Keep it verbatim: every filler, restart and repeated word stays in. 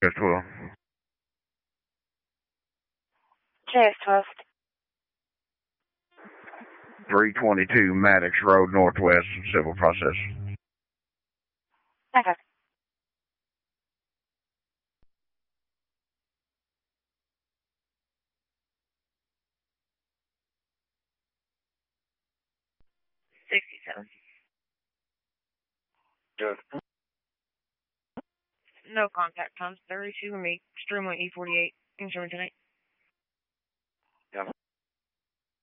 Just twelve. J S twelve. three twenty-two Maddox Road Northwest, civil process. Okay. sixty-seven. Good. No contact times. thirty-two and me. Extremely E forty-eight. Insurance tonight.